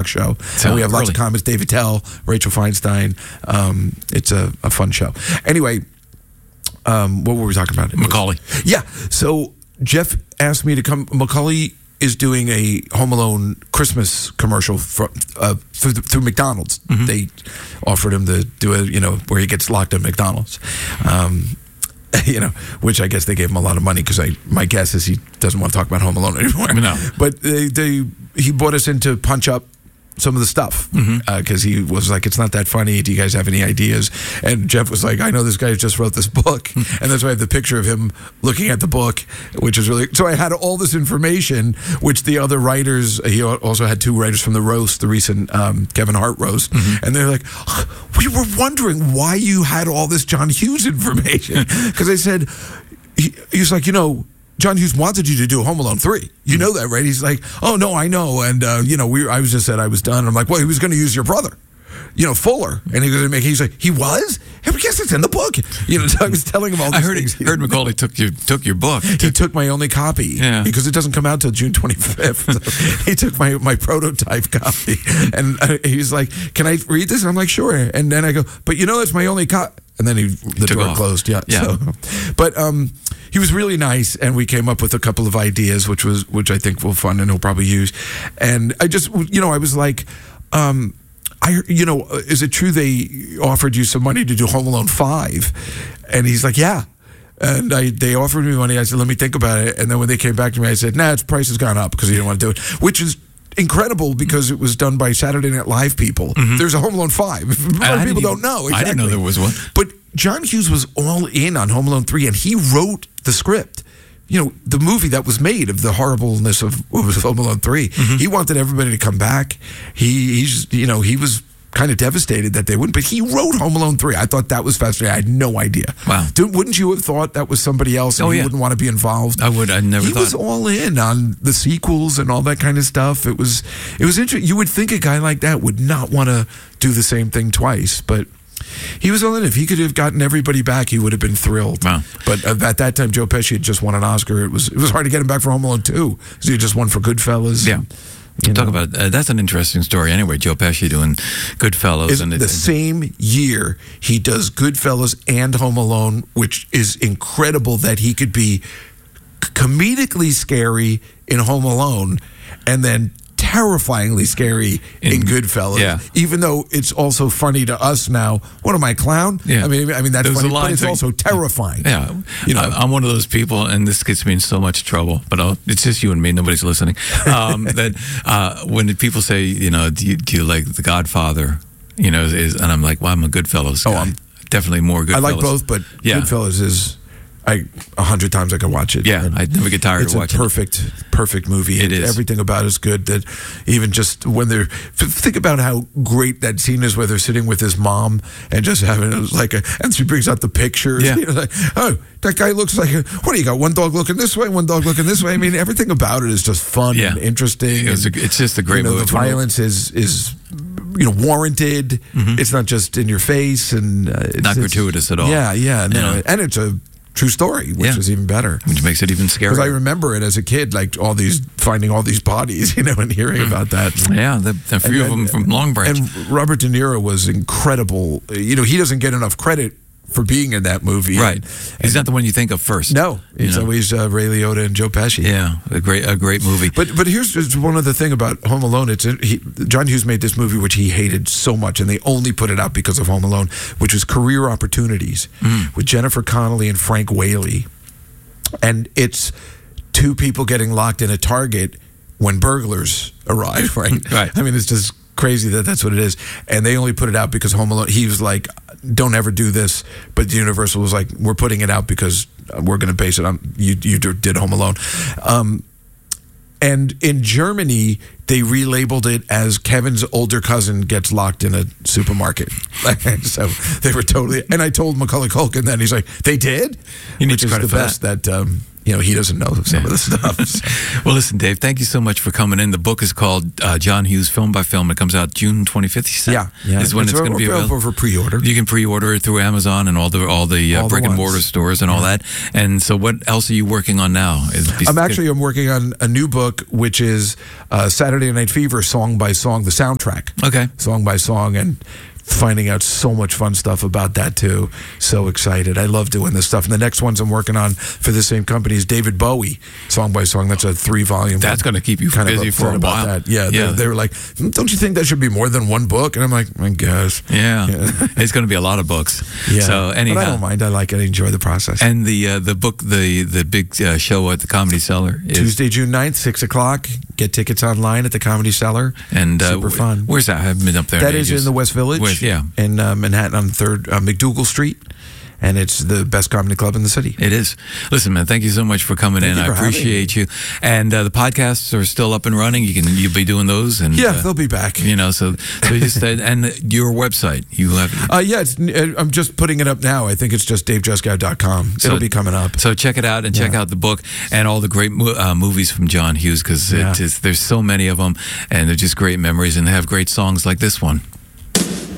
show. And we have lots of comments. David Tell, Rachel Feinstein. It's a fun show. Anyway, what were we talking about? Macaulay. Yeah. So Jeff asked me to come. Macaulay is doing a Home Alone Christmas commercial through McDonald's. Mm-hmm. They offered him to do where he gets locked at McDonald's. Which I guess they gave him a lot of money because my guess is he doesn't want to talk about Home Alone anymore. No. But he brought us in to punch up some of the stuff because he was like, it's not that funny. Do you guys have any ideas? And Jeff was like, I know this guy just wrote this book. And that's why I have the picture of him looking at the book, which is really... So I had all this information, which the other writers... He also had 2 writers from The Roast, the recent Kevin Hart roast. Mm-hmm. And they're like, we were wondering why you had all this John Hughes information. Because I said... He was like, John Hughes wanted you to do Home Alone 3. You know that, right? He's like, oh, no, I know. And, I was just said I was done. I'm like, well, he was going to use your brother, Fuller. And he's like, he was? I guess it's in the book. So I was telling him all these things. I heard Macaulay took your book. He took my only copy because it doesn't come out till June 25th. So he took my prototype copy. And he's like, can I read this? And I'm like, sure. And then I go, but that's my only copy. And then the door closed. Yeah. So, but he was really nice, and we came up with a couple of ideas, which I think will fun and he'll probably use. And I just, I was like, is it true they offered you some money to do Home Alone 5? And he's like, yeah. And they offered me money. I said, let me think about it. And then when they came back to me, I said, its price has gone up because he didn't want to do it, which is incredible because it was done by Saturday Night Live people. Mm-hmm. There's a Home Alone 5. A lot of people don't know. Exactly. I didn't know there was one. But John Hughes was all in on Home Alone 3, and he wrote the script. The movie that was made of the horribleness of Home Alone 3. Mm-hmm. He wanted everybody to come back. He was kind of devastated that they wouldn't, but he wrote Home Alone 3. I thought that was fascinating. I had no idea. Wow. Wouldn't you have thought that was somebody else and you wouldn't want to be involved? I would. I never thought. He was all in on the sequels and all that kind of stuff. It was interesting. You would think a guy like that would not want to do the same thing twice, but he was all in. If he could have gotten everybody back, he would have been thrilled. Wow. But at that time, Joe Pesci had just won an Oscar. It was hard to get him back for Home Alone 2 because he had just won for Goodfellas. Yeah. Talk about that's an interesting story. Anyway, Joe Pesci doing Goodfellas, and the same year he does Goodfellas and Home Alone, which is incredible that he could be comedically scary in Home Alone and then terrifyingly scary in Goodfellas. Yeah. Even though it's also funny to us now. What am I, clown? Yeah. I mean that's funny, but it's also terrifying. Yeah. I'm one of those people, and this gets me in so much trouble, but it's just you and me, nobody's listening. That when people say, do you like The Godfather, and I'm like, well, I'm a Goodfellas guy. I'm definitely more Goodfellas. I like both, but Goodfellas is... 100 times I could watch it. Yeah, I never get tired of watching it. It's a perfect movie. It is. Everything about it is good. That even just when they're... Think about how great that scene is where they're sitting with his mom and just having and she brings out the pictures. Yeah. Like, oh, that guy looks like... What do you got? One dog looking this way, one dog looking this way. I mean, everything about it is just fun and interesting. It's just a great movie. The violence is warranted. Mm-hmm. It's not just in your face. And it's not gratuitous at all. Yeah. No, and it's a true story, which is even better. Which makes it even scarier. Because I remember it as a kid, like finding all these bodies, and hearing about that. Yeah, a few of them from Long Branch. And Robert De Niro was incredible. He doesn't get enough credit for being in that movie. Right. He's not the one you think of first. No. It's always Ray Liotta and Joe Pesci. Yeah, a great movie. But here's just one other thing about Home Alone. John Hughes made this movie which he hated so much, and they only put it out because of Home Alone, which was Career Opportunities with Jennifer Connelly and Frank Whaley. And it's 2 people getting locked in a Target when burglars arrive, right? Right. I mean, it's just crazy that's what it is. And they only put it out because Home Alone, he was like, don't ever do this. But Universal was like, we're putting it out because we're going to base it on, you did Home Alone. And in Germany, they relabeled it as Kevin's older cousin gets locked in a supermarket. So they were totally... And I told Macaulay Culkin that, he's like, they did? He needs Which is credit the for best that he doesn't know some of the stuff. Well, listen, Dave, thank you so much for coming in. The book is called John Hughes Film by Film. It comes out June 25th. You said? Yeah. Is when it's going to be available for pre-order. You can pre-order it through Amazon and all the brick and mortar stores and all that. And so, what else are you working on now? I'm working on a new book, which is Saturday Night Fever, song by song, the soundtrack. Okay, song by song, and finding out so much fun stuff about that too. So excited. I love doing this stuff. And the next ones I'm working on for the same company is David Bowie, song by song. That's a 3-volume. That's going to keep you busy for a while. That. Yeah. They were like, don't you think that should be more than one book? And I'm like, I guess. Yeah. It's going to be a lot of books. Yeah. So anyhow, but I don't mind. I like it. I enjoy the process. And the book, the big show at the Comedy Cellar is Tuesday, June 9th, 6 o'clock. Get tickets online at the Comedy Cellar. And super fun. Where's that? I haven't been up there. That is in the West Village. In Manhattan on 3rd McDougal Street. And it's the best comedy club in the city. It is. Listen, man, thank you so much for coming in. I appreciate you. And the podcasts are still up and running. You'll be doing those, and they'll be back. So just and your website, you have. I'm just putting it up now. I think it's just DaveJuskow.com. It'll be coming up. So check it out and check out the book and all the great movies from John Hughes, because there's so many of them, and they're just great memories, and they have great songs like this one.